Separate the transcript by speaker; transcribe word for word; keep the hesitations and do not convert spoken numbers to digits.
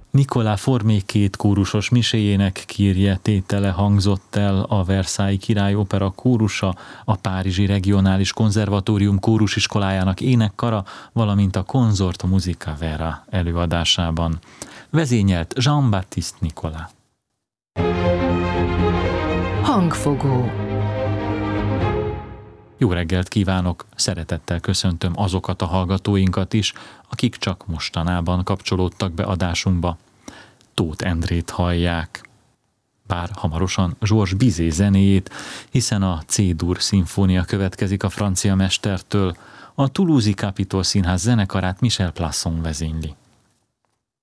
Speaker 1: Nicolas Formé két kórusos miséjének kírje tétele hangzott el a Versailles Király Opera kórusa, a Párizsi Regionális Konzervatórium kórusiskolájának énekkara, valamint a Consort Musica Vera előadásában. Vezényelt Jean-Baptiste Nicolas.
Speaker 2: Hangfogó.
Speaker 1: Jó reggelt kívánok, szeretettel köszöntöm azokat a hallgatóinkat is, akik csak mostanában kapcsolódtak be adásunkba. Tóth Endrét hallják, bár hamarosan Georges Bizet zenéjét, hiszen a C-dur szimfónia következik a francia mestertől, a Toulouse-i Capitol Színház zenekarát Michel Plasson vezényli.